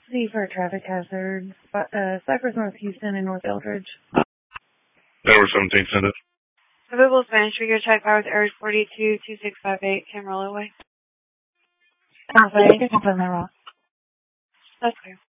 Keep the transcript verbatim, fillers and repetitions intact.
C for traffic hazards. Uh, Cypress, North Houston, and North Eldridge. Tower seventeen, send it. Available Spanish speaker, check power with Air forty-two, two six five eight, Camarillo Way. Alpha, you can confirm that wrong. That's clear.